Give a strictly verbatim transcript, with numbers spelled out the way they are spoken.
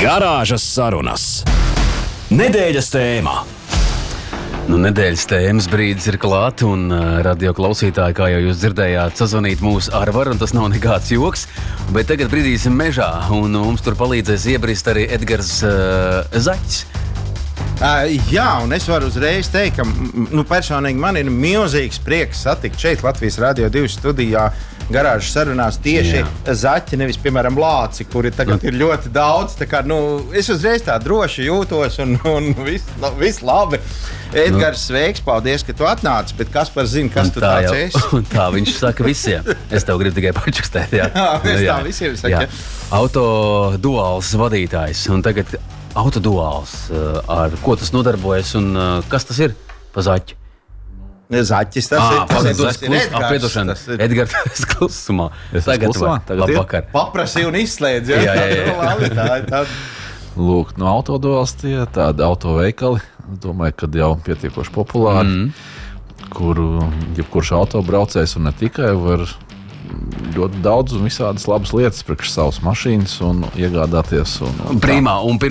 Garāžas sarunas. Nedēļas tēmā. Nu, nedēļas tēmas brīdis ir klāt, un uh, radio klausītāji, kā jau jūs dzirdējāt, sazvanīt mūs ar varu, un tas nav nekāds joks. Bet tagad brīdīsim mežā, un mums tur palīdzēs iebrist arī Edgars uh, Zaķis. Uh, jā, un es varu uzreiz teikt, ka nu, personīgi man ir milzīgs prieks satikt šeit Latvijas Radio divi studijā garāžas sarunās tieši jā. Zaķi, nevis, piemēram, Lāci, kuri tagad nu. ir ļoti daudz. Tā kā, nu, es uzreiz tā droši jūtos un, un viss, nu, viss labi. Edgars, sveiks, paldies, ka tu atnāci, bet kas par zina, kas un tu tāds esi? Un tā viņš saka visiem. Es tev gribu tikai pačukstēt, jā. Jā, es tā visiem saku. Autoduāls vadītājs, un tagad autoduāls, ar ko tas nodarbojas un kas tas ir pa Zaķi? Zaķis, tas à, ir, tas ir, tas ir Edgars. Tas ir Edgars, tas klusumā. Es tagad klusumā? Tagad labvakar. Paprasīju un izslēdz, jā? Jā, jā, jā. Labi, tā ir tā. Lūk, no autoduāls tie tādi autoveikali, domāju, kad jau pietiekoši populāri, mm. kuru jebkurš autobraucējs un ne tikai var ļoti daudz un visādas labas lietas priekš savas mašīnas un iegādāties. Un, un Primā, un